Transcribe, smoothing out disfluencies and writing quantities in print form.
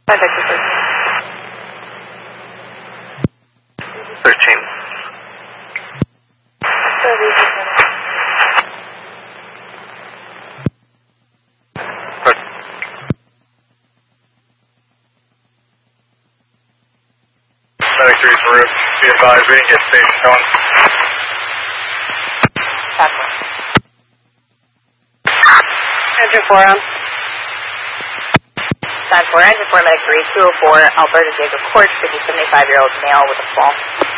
Contact 13. 13. Medic 3's roof. Be advised, we didn't get station going. Engine 4 on. Engine 4, Medic 3, 204, Alberta Jacob Court, 75-year-old male with a fall.